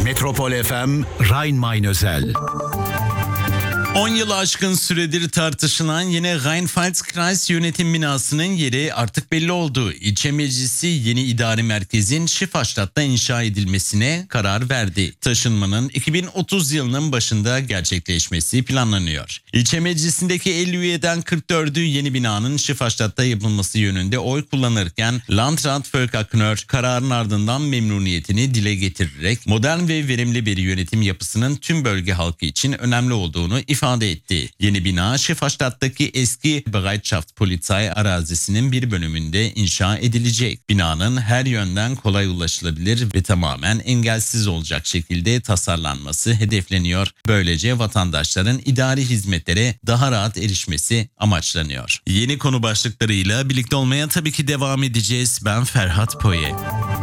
Metropol FM Rhein-Main özel. 10 yılı aşkın süredir tartışılan yine Rheinland-Pfalz yönetim binasının yeri artık belli oldu. İlçe meclisi yeni idari merkezin Schifferstadt'ta inşa edilmesine karar verdi. Taşınmanın 2030 yılının başında gerçekleşmesi planlanıyor. İlçe meclisindeki 50 üyeden 44'ü yeni binanın Schifferstadt'ta yapılması yönünde oy kullanırken Landrat Volker Knör kararın ardından memnuniyetini dile getirerek modern ve verimli bir yönetim yapısının tüm bölge halkı için önemli olduğunu ifade etti. Yeni bina Schifferstadt'taki eski Bereitschaftspolizei arazisinin bir bölümünde inşa edilecek. Binanın her yönden kolay ulaşılabilir ve tamamen engelsiz olacak şekilde tasarlanması hedefleniyor. Böylece vatandaşların idari hizmetlere daha rahat erişmesi amaçlanıyor. Yeni konu başlıklarıyla birlikte olmaya tabii ki devam edeceğiz. Ben Ferhat Poye.